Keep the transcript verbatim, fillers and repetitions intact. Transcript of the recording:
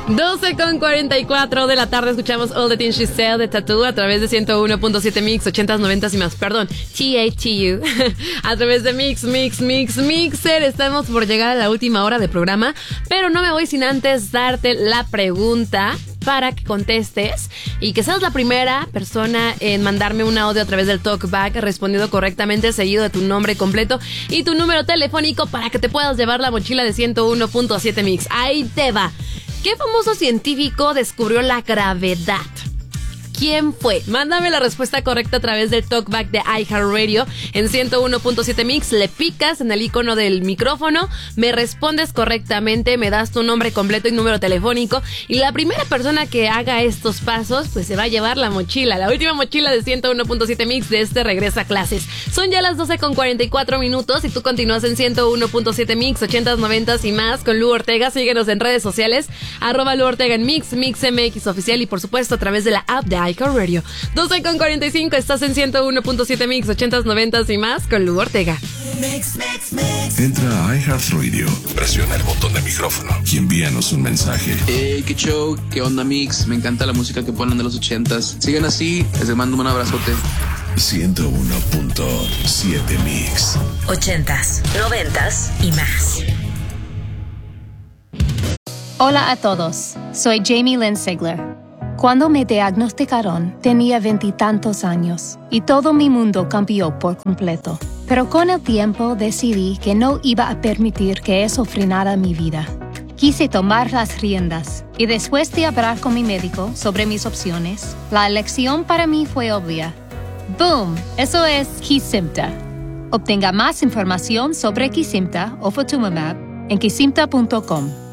doce con cuarenta y cuatro de la tarde escuchamos All the Things She Said de Tattoo a través de ciento uno punto siete Mix, ochentas, noventas y más, perdón, T A T U, a través de Mix, Mix, Mix, Mixer. Estamos por llegar a la última hora de programa, pero no me voy sin antes darte la pregunta para que contestes y que seas la primera persona en mandarme un audio a través del TalkBack respondiendo correctamente, seguido de tu nombre completo y tu número telefónico para que te puedas llevar la mochila de ciento uno punto siete Mix. Ahí te va. ¿Qué famoso científico descubrió la gravedad? ¿Quién fue? Mándame la respuesta correcta a través del TalkBack de iHeartRadio en ciento uno punto siete Mix. Le picas en el icono del micrófono, me respondes correctamente, me das tu nombre completo y número telefónico. Y la primera persona que haga estos pasos, pues se va a llevar la mochila, la última mochila de ciento uno punto siete Mix de este Regresa a Clases. Son ya las doce con cuarenta y cuatro minutos y tú continúas en ciento uno punto siete Mix, ochentas, noventas y más con Lu Ortega. Síguenos en redes sociales, arroba Lu Ortega en Mix, Mix M X Oficial y por supuesto a través de la app de iHeartRadio. doce con cuarenta y cinco, estás en ciento uno punto siete Mix, ochentas, noventas y más con Lu Ortega. Mix, mix, mix. Entra a iHeartRadio, presiona el botón de micrófono y envíanos un mensaje. Hey, qué show, qué onda Mix, me encanta la música que ponen de los ochentas. Sigan así, les mando un abrazote. ciento uno punto siete Mix. Ochentas, noventas y más. Hola a todos, soy Jamie Lynn Sigler. Cuando me diagnosticaron, tenía veintitantos años y todo mi mundo cambió por completo. Pero con el tiempo decidí que no iba a permitir que eso frenara mi vida. Quise tomar las riendas y después de hablar con mi médico sobre mis opciones, la elección para mí fue obvia. ¡Boom! Eso es Kesimpta. Obtenga más información sobre Kesimpta o Ofatumumab en kesimpta punto com.